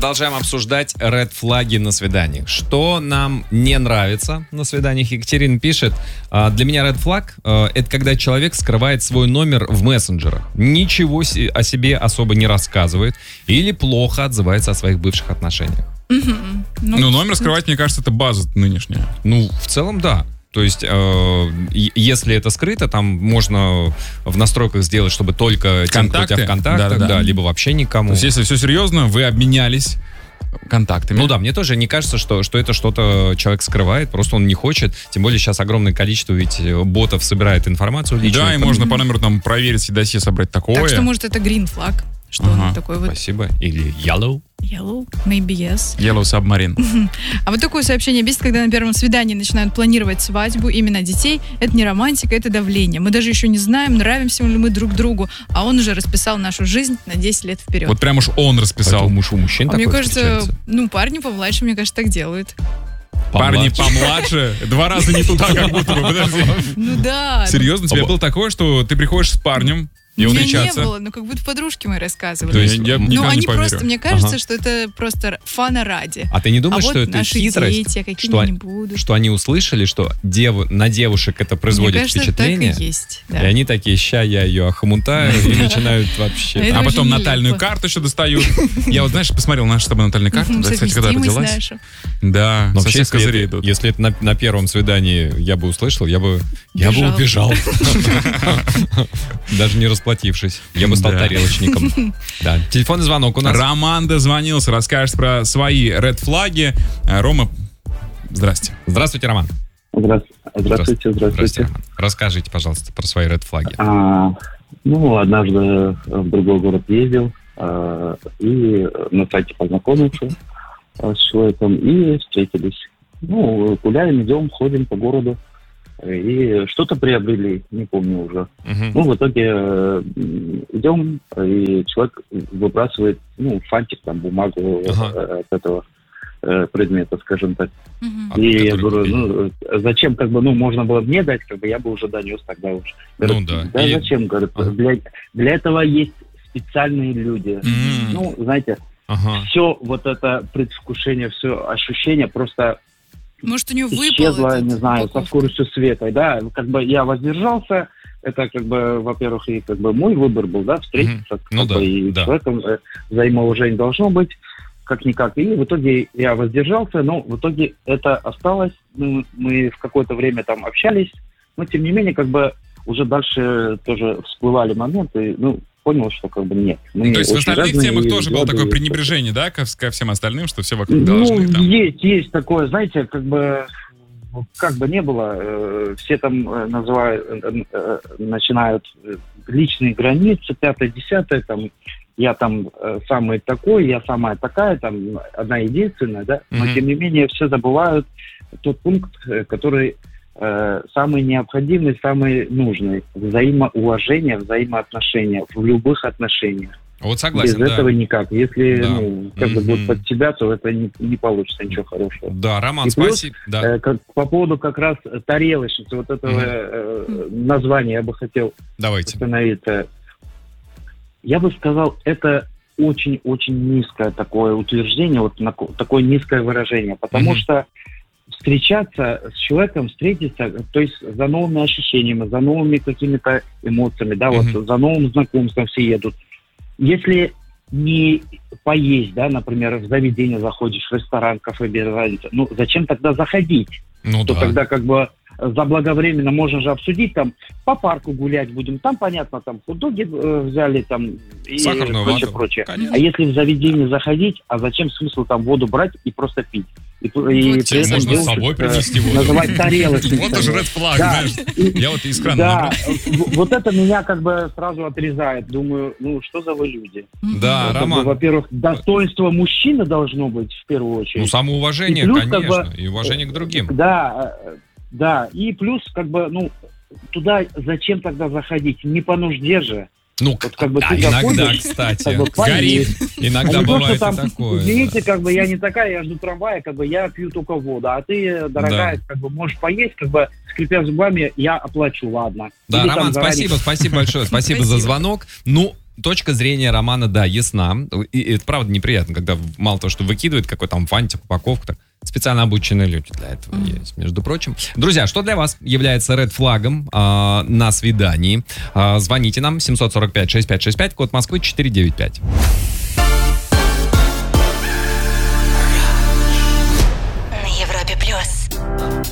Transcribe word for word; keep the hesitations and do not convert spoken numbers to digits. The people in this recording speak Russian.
Продолжаем обсуждать ред-флаги на свиданиях. Что нам не нравится на свиданиях? Екатерина пишет: для меня ред-флаг — это когда человек скрывает свой номер в мессенджерах, ничего о себе особо не рассказывает или плохо отзывается о своих бывших отношениях. Mm-hmm. Ну, ну, номер скрывать, мне кажется, это база нынешняя. Ну, в целом, да. То есть, э, если это скрыто, там можно в настройках сделать, чтобы только тем, кто у тебя в контактах, да, да, да. Да, либо вообще никому. То есть, если все серьезно, вы обменялись контактами. Ну да, мне тоже не кажется, что, что это что-то человек скрывает, просто он не хочет. Тем более сейчас огромное количество ведь ботов собирает информацию личную. Да, и можно по номеру там проверить и досье собрать такое. Так что, может, это green flag, что ага. он такой вот. Спасибо. Или yellow. Yellow, maybe yes. Yellow Submarine. А вот такое сообщение бесит, когда на первом свидании начинают планировать свадьбу, именно детей. Это не романтика, это давление. Мы даже еще не знаем, нравимся ли мы друг другу, а он уже расписал нашу жизнь на десять лет вперед. Вот прям уж он расписал. Муж у мужчин а такой мне кажется, ну, парни помладше, мне кажется, так делают. Парни помладше? Два раза не туда, как будто бы, подожди. Ну да. Серьезно, у тебя было такое, что ты приходишь с парнем, и он встречаться? Не было, но как будто подружки мои рассказывали. То есть, я ну, они не просто, мне кажется, ага. что это просто фана ради. А ты не думаешь, а что вот это хитрость? Дети, какие что, они будут. Что они услышали, что дев... на девушек это производит мне кажется, впечатление. Так и есть. Да. И они такие: ща я ее охмутаю, и начинают вообще. А потом натальную карту еще достают. Я вот, знаешь, посмотрел нашу с тобой натальную карту. Кстати, когда родилась. Да, совсем с козырей идут. Если это на первом свидании я бы услышал, я бы я бы убежал. Даже не расплатившись. Я бы стал да. тарелочником. Да. Телефонный звонок у нас. Роман дозвонился, расскажет про свои ред-флаги. Рома, здрасте. Здравствуйте, Роман. Здравствуйте. Здравствуйте. Здравствуйте. Роман. Расскажите, пожалуйста, про свои ред-флаги. А, ну, однажды в другой город ездил а, и на сайте познакомился а, с человеком и встретились. Ну, гуляем, идем, ходим по городу. И что-то приобрели, не помню уже. Uh-huh. Ну, в итоге э, идем, и человек выбрасывает, ну, фантик, там, бумагу uh-huh. э, от этого э, предмета, скажем так. Uh-huh. И я говорю, ну, зачем, как бы, ну, можно было мне дать, как бы, я бы уже донес тогда уже. Говорит, ну, да. Да и... зачем, говорит, uh-huh. для, для этого есть специальные люди. Uh-huh. Ну, знаете, uh-huh. все вот это предвкушение, все ощущение просто... Может, у него выпало? Исчезла, не знаю, упаковка. Со скоростью света, да, как бы я воздержался, это как бы, во-первых, и как бы мой выбор был, да, встретиться, mm-hmm. ну, да, и да. человеком э, взаимоуважение должно быть, как-никак, и в итоге я воздержался, но в итоге это осталось, ну, мы в какое-то время там общались, но тем не менее, как бы уже дальше тоже всплывали моменты, ну, понял, что как бы нет. Ну, то есть в остальных темах тоже было такое пренебрежение, да, ко, ко всем остальным, что все вокруг должны ну, там... есть, есть такое, знаете, как бы, как бы не было, э, все там э, называют, э, э, начинают личные границы, пятое, десятое, там, я там э, самый такой, я самая такая, там, одна единственная, да, но mm-hmm. тем не менее все забывают тот пункт, который... самый необходимый, самый нужный. Взаимоуважение, взаимоотношения в любых отношениях. Вот согласен, Без да. этого никак. Если да. ну, как mm-hmm. бы будет под тебя, то это не, не получится ничего хорошего. Да, Роман, и спасибо. Плюс, да. э, как, по поводу как раз тарелочницы, вот этого mm-hmm. э, названия я бы хотел Давайте. остановиться. Я бы сказал, это очень-очень низкое такое утверждение, вот на, такое низкое выражение, потому mm-hmm. что встречаться с человеком, встретиться, то есть за новыми ощущениями, за новыми какими-то эмоциями, да, mm-hmm. вот за новым знакомством все едут. Если не поесть, да, например, в заведение заходишь, в ресторан, кафе, без разницы, ну, зачем тогда заходить? Ну, то да. тогда как бы заблаговременно можно же обсудить, там, по парку гулять будем, там, понятно, там, хот-доги э, взяли, там, и сахарную прочее, вату. прочее. Конечно. А если в заведение заходить, а зачем смысл там воду брать и просто пить? И, и при этом можно с собой принести воду. Называть тарелочкой. Вот уже ред флаг, знаешь. Я вот из крана Да, вот это меня как бы сразу отрезает. Думаю, ну, что за вы люди? Да, Роман. Во-первых, достоинство мужчины должно быть в первую очередь. Ну, самоуважение, конечно, и уважение к другим. Да, да, и плюс, как бы, ну, туда зачем тогда заходить? Не по нужде же. Ну, вот, как бы, да, ты иногда, заходишь, кстати, как бы, горит. Иногда а бывает то, и там, такое. Извините, да. как бы, я не такая, я жду трамвая, как бы, я пью только воду, а ты, дорогая, да. как бы, можешь поесть, как бы, скрипя зубами, я оплачу, ладно. Да, Или, Роман, там, спасибо, заранее... спасибо большое, спасибо за звонок. Ну, точка зрения Романа, да, ясна. И, и это правда неприятно, когда мало того, что выкидывает какой-то там фантик, упаковку, так, специально обученные люди для этого mm-hmm. есть, между прочим. Друзья, что для вас является ред-флагом э, на свидании? Э, звоните нам семь сорок пять шестьдесят пять шестьдесят пять, код Москвы четыре девять пять. На Европе плюс.